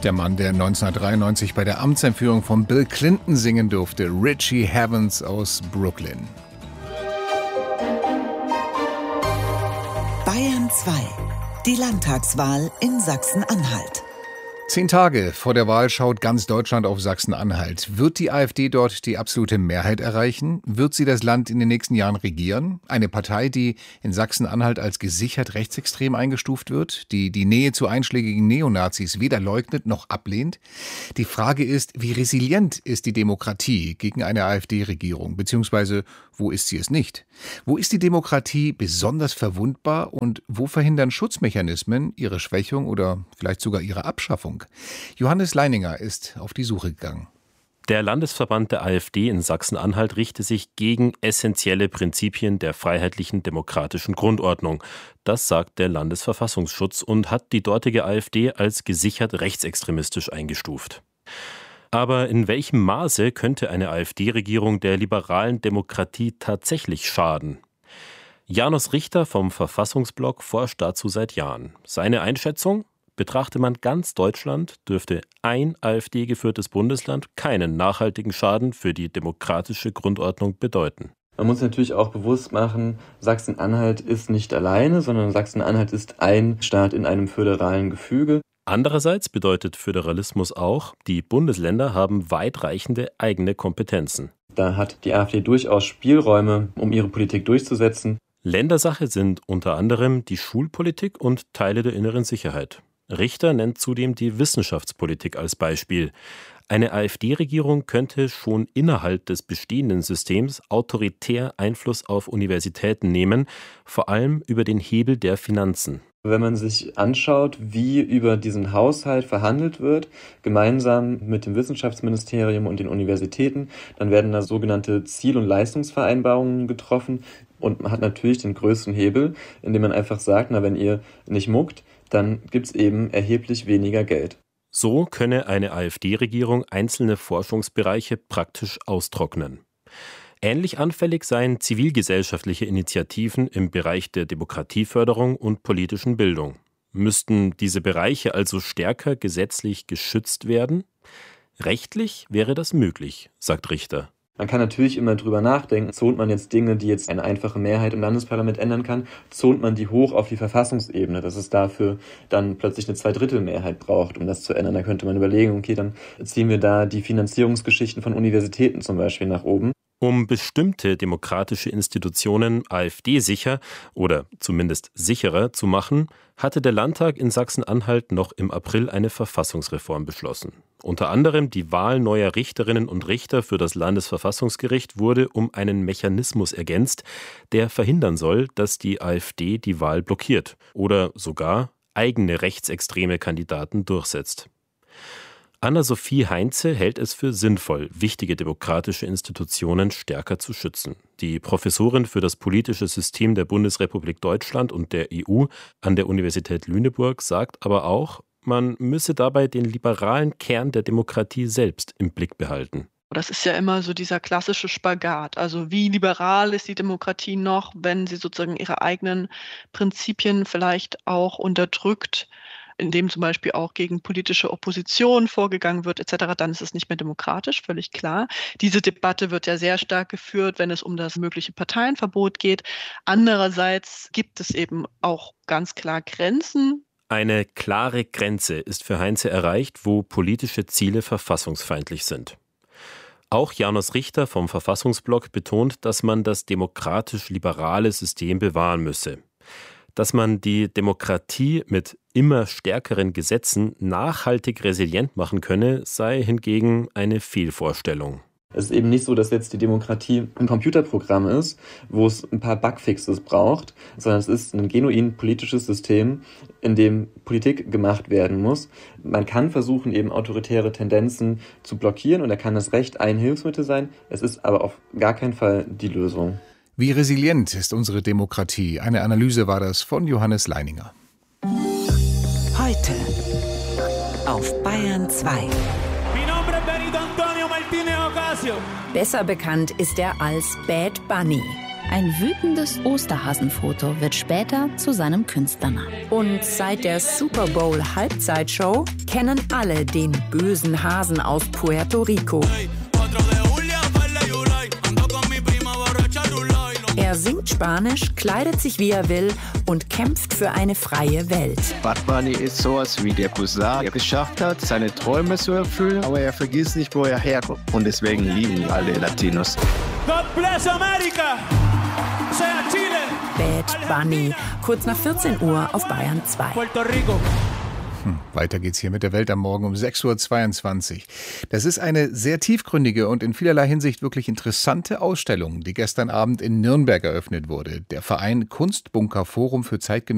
Der Mann, der 1993 bei der Amtseinführung von Bill Clinton singen durfte, Richie Havens aus Brooklyn. Bayern 2. Die Landtagswahl in Sachsen-Anhalt. 10 Tage vor der Wahl schaut ganz Deutschland auf Sachsen-Anhalt. Wird die AfD dort die absolute Mehrheit erreichen? Wird sie das Land in den nächsten Jahren regieren? Eine Partei, die in Sachsen-Anhalt als gesichert rechtsextrem eingestuft wird, die die Nähe zu einschlägigen Neonazis weder leugnet noch ablehnt? Die Frage ist, wie resilient ist die Demokratie gegen eine AfD-Regierung? Beziehungsweise, wo ist sie es nicht? Wo ist die Demokratie besonders verwundbar und wo verhindern Schutzmechanismen ihre Schwächung oder vielleicht sogar ihre Abschaffung? Johannes Leininger ist auf die Suche gegangen. Der Landesverband der AfD in Sachsen-Anhalt richte sich gegen essentielle Prinzipien der freiheitlichen demokratischen Grundordnung. Das sagt der Landesverfassungsschutz und hat die dortige AfD als gesichert rechtsextremistisch eingestuft. Aber in welchem Maße könnte eine AfD-Regierung der liberalen Demokratie tatsächlich schaden? Janos Richter vom Verfassungsblog forscht dazu seit Jahren. Seine Einschätzung? Betrachte man ganz Deutschland, dürfte ein AfD-geführtes Bundesland keinen nachhaltigen Schaden für die demokratische Grundordnung bedeuten. Man muss natürlich auch bewusst machen, Sachsen-Anhalt ist nicht alleine, sondern Sachsen-Anhalt ist ein Staat in einem föderalen Gefüge. Andererseits bedeutet Föderalismus auch, die Bundesländer haben weitreichende eigene Kompetenzen. Da hat die AfD durchaus Spielräume, um ihre Politik durchzusetzen. Ländersache sind unter anderem die Schulpolitik und Teile der inneren Sicherheit. Richter nennt zudem die Wissenschaftspolitik als Beispiel. Eine AfD-Regierung könnte schon innerhalb des bestehenden Systems autoritär Einfluss auf Universitäten nehmen, vor allem über den Hebel der Finanzen. Wenn man sich anschaut, wie über diesen Haushalt verhandelt wird, gemeinsam mit dem Wissenschaftsministerium und den Universitäten, dann werden da sogenannte Ziel- und Leistungsvereinbarungen getroffen und man hat natürlich den größten Hebel, indem man einfach sagt, na, wenn ihr nicht muckt, dann gibt's eben erheblich weniger Geld. So könne eine AfD-Regierung einzelne Forschungsbereiche praktisch austrocknen. Ähnlich anfällig seien zivilgesellschaftliche Initiativen im Bereich der Demokratieförderung und politischen Bildung. Müssten diese Bereiche also stärker gesetzlich geschützt werden? Rechtlich wäre das möglich, sagt Richter. Man kann natürlich immer drüber nachdenken, zont man jetzt Dinge, die jetzt eine einfache Mehrheit im Landesparlament ändern kann, zont man die hoch auf die Verfassungsebene, dass es dafür dann plötzlich eine Zweidrittelmehrheit braucht, um das zu ändern. Da könnte man überlegen, okay, dann ziehen wir da die Finanzierungsgeschichten von Universitäten zum Beispiel nach oben. Um bestimmte demokratische Institutionen AfD-sicher oder zumindest sicherer zu machen, hatte der Landtag in Sachsen-Anhalt noch im April eine Verfassungsreform beschlossen. Unter anderem die Wahl neuer Richterinnen und Richter für das Landesverfassungsgericht wurde um einen Mechanismus ergänzt, der verhindern soll, dass die AfD die Wahl blockiert oder sogar eigene rechtsextreme Kandidaten durchsetzt. Anna-Sophie Heinze hält es für sinnvoll, wichtige demokratische Institutionen stärker zu schützen. Die Professorin für das politische System der Bundesrepublik Deutschland und der EU an der Universität Lüneburg sagt aber auch, man müsse dabei den liberalen Kern der Demokratie selbst im Blick behalten. Das ist ja immer so dieser klassische Spagat. Also wie liberal ist die Demokratie noch, wenn sie sozusagen ihre eigenen Prinzipien vielleicht auch unterdrückt, indem zum Beispiel auch gegen politische Opposition vorgegangen wird etc., dann ist es nicht mehr demokratisch, völlig klar. Diese Debatte wird ja sehr stark geführt, wenn es um das mögliche Parteienverbot geht. Andererseits gibt es eben auch ganz klar Grenzen. Eine klare Grenze ist für Heinze erreicht, wo politische Ziele verfassungsfeindlich sind. Auch Janos Richter vom Verfassungsblog betont, dass man das demokratisch-liberale System bewahren müsse. Dass man die Demokratie mit immer stärkeren Gesetzen nachhaltig resilient machen könne, sei hingegen eine Fehlvorstellung. Es ist eben nicht so, dass jetzt die Demokratie ein Computerprogramm ist, wo es ein paar Bugfixes braucht, sondern es ist ein genuin politisches System, in dem Politik gemacht werden muss. Man kann versuchen, eben autoritäre Tendenzen zu blockieren und da kann das Recht ein Hilfsmittel sein. Es ist aber auf gar keinen Fall die Lösung. Wie resilient ist unsere Demokratie? Eine Analyse war das von Johannes Leininger. Heute auf Bayern 2. Besser bekannt ist er als Bad Bunny. Ein wütendes Osterhasenfoto wird später zu seinem Künstlernamen. Und seit der Super Bowl Halbzeitshow kennen alle den bösen Hasen aus Puerto Rico. Er singt Spanisch, kleidet sich wie er will und kämpft für eine freie Welt. Bad Bunny ist sowas wie der Cousin, der geschafft hat, seine Träume zu erfüllen, aber er vergisst nicht, wo er herkommt. Und deswegen lieben ihn alle Latinos. God bless America! Sea Chile! Bad Bunny, kurz nach 14 Uhr auf Bayern 2. Puerto Rico. Weiter geht's hier mit der Welt am Morgen um 6.22 Uhr. Das ist eine sehr tiefgründige und in vielerlei Hinsicht wirklich interessante Ausstellung, die gestern Abend in Nürnberg eröffnet wurde. Der Verein Kunstbunker Forum für zeitgenössische